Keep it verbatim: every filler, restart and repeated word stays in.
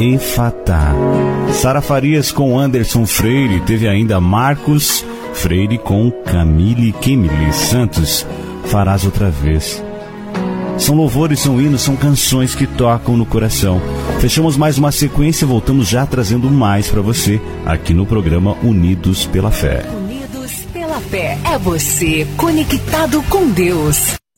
Efatá. Sara Farias com Anderson Freire. Teve ainda Marcos Freire com Camille Kemily Santos. Farás outra vez. São louvores, são hinos, são canções que tocam no coração. Fechamos mais uma sequência e voltamos já trazendo mais para você aqui no programa Unidos pela Fé. Unidos pela Fé é você conectado com Deus.